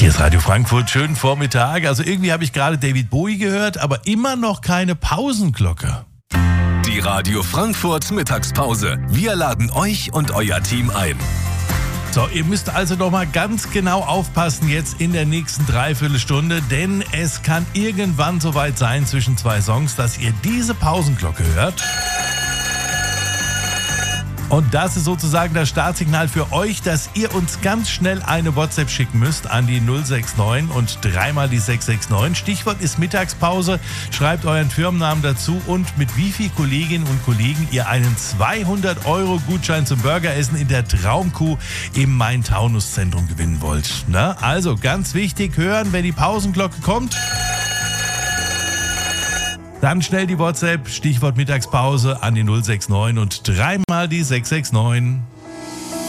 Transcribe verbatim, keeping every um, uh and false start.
Hier ist Radio Frankfurt, schönen Vormittag. Also irgendwie habe ich gerade David Bowie gehört, aber immer noch keine Pausenglocke. Die Radio Frankfurt Mittagspause. Wir laden euch und euer Team ein. So, ihr müsst also noch mal ganz genau aufpassen jetzt in der nächsten Dreiviertelstunde, denn es kann irgendwann soweit sein zwischen zwei Songs, dass ihr diese Pausenglocke hört. Und das ist sozusagen das Startsignal für euch, dass ihr uns ganz schnell eine WhatsApp schicken müsst an die null sechs neun und dreimal die sechs sechs neun. Stichwort ist Mittagspause. Schreibt euren Firmennamen dazu und mit wie vielen Kolleginnen und Kollegen ihr einen zweihundert Euro Gutschein zum Burgeressen in der Traumkuh im Main-Taunus-Zentrum gewinnen wollt. Na, also ganz wichtig, hören, wenn die Pausenglocke kommt. Dann schnell die WhatsApp, Stichwort Mittagspause an die null sechs neun und dreimal die sechs sechs neun.